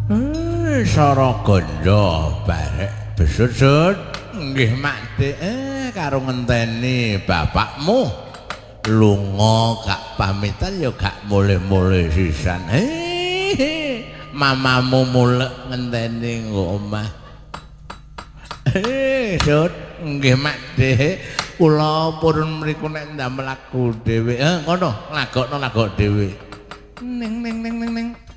Sara ganja barek besut-sut nggih Makde karo ngenteni bapakmu lunga gak pamitan ya gak mulih-mulih sisan. Mamamu mulek ngenteni nggo omah. Sut nggih Makde kula purun mriku nek ndamel lagu dhewe. Ngono lagokno lagok dhewe. Ning ning ning ning ning